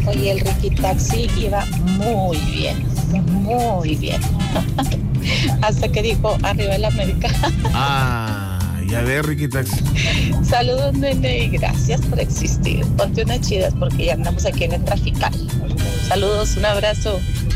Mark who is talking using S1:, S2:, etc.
S1: y el Ricky Taxi iba muy bien, muy bien. Hasta que dijo, arriba el América.
S2: Ya ves, Ricky Taxi.
S1: Saludos, nene, y gracias por existir. Ponte unas chidas porque ya andamos aquí en el trafical. Saludos, un abrazo.